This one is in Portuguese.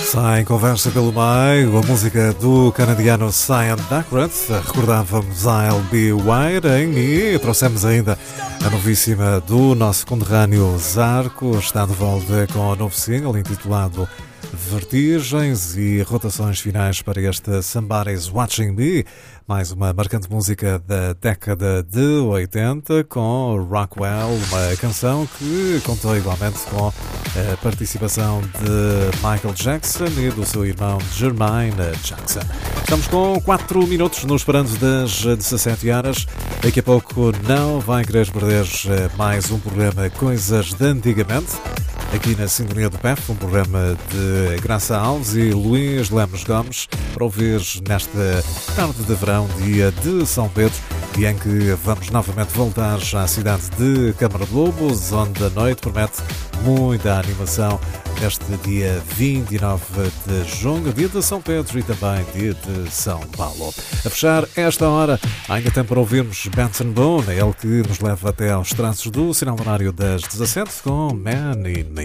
Sem conversa pelo meio, a música do canadiano Cyan Duckworth. Recordávamos I'll Be Waiting e trouxemos ainda a novíssima do nosso conterrâneo Zarco. Está de volta com o novo single intitulado Vertigens e rotações finais para este Somebody's Watching Me. Mais uma marcante música da década de 80 com Rockwell, uma canção que contou igualmente com a participação de Michael Jackson e do seu irmão Jermaine Jackson. Estamos com 4 minutos nos esperando das 17 horas. Daqui a pouco não vai querer perder mais um programa Coisas de Antigamente, aqui na Sintonia do PEF, um programa de Graça Alves e Luís Lemos Gomes, para ouvir nesta tarde de verão, dia de São Pedro, dia em que vamos novamente voltar à cidade de Câmara de Lobos, onde a noite promete muita animação neste dia 29 de junho, dia de São Pedro e também dia de São Paulo. A fechar esta hora, ainda tem para ouvirmos Benson Boone, ele que nos leva até aos traços do sinal horário das 17 com Man in Me.